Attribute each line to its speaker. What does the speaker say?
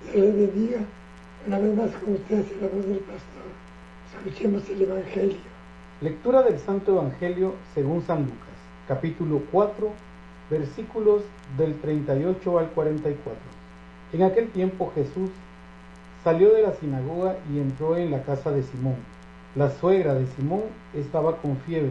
Speaker 1: Se les bendiga. Una vez más con ustedes en la voz del pastor. Escuchemos el Evangelio.
Speaker 2: Lectura del Santo Evangelio según San Lucas, capítulo 4, versículos del 38 al 44. En aquel tiempo Jesús salió de la sinagoga y entró en la casa de Simón. La suegra de Simón estaba con fiebre